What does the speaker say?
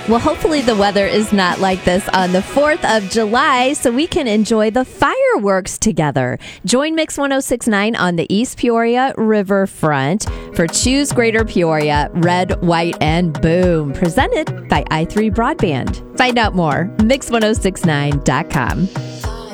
Well, hopefully the weather is not like this on the 4th of July so we can enjoy the fireworks together. Join Mix 1069 on the East Peoria Riverfront for Choose Greater Peoria, Red, White, and Boom, presented by i3 Broadband. Find out more, mix1069.com.